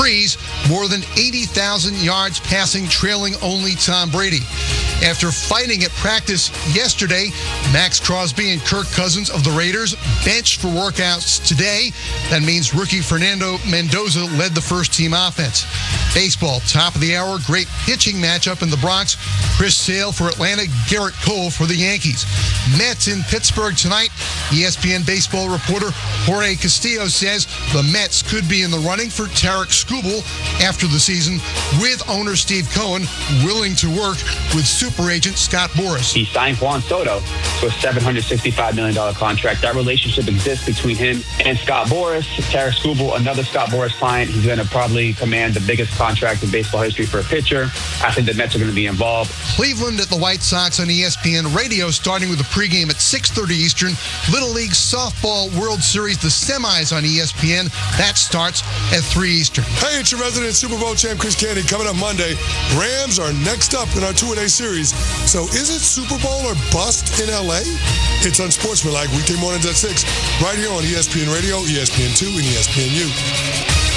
Breeze more than 80,000 yards passing, trailing only Tom Brady. After fighting at practice yesterday, Max Crosby and Kirk Cousins of the Raiders benched for workouts today. That means rookie Fernando Mendoza led the first-team offense. Baseball, top of the hour, great pitching matchup in the Bronx. Chris Sale for Atlanta, Garrett Cole for the Yankees. Mets in Pittsburgh tonight. ESPN baseball reporter Jorge Castillo says the Mets could be in the running for Tarek Skubal after the season, with owner Steve Cohen willing to work with super agent Scott Boras. He signed Juan Soto to a $765 million contract. That relationship exists between him and Scott Boras. Tarek Skubal, another Scott Boras client, he's going to probably command the biggest contract in baseball history for a pitcher. I think the Mets are going to be involved. Cleveland at the White Sox on ESPN Radio, starting with a pregame at 6:30 Eastern. Little League Softball World Series, the semis on ESPN. That starts at 3 Eastern. Hey, it's your resident Super Bowl champ, Chris Candy. Coming up Monday, Rams are next up in our 2-a-day series. So is it Super Bowl or bust in L.A.? It's Unsportsmanlike, weekday mornings at 6, right here on ESPN Radio, ESPN2, and ESPNU.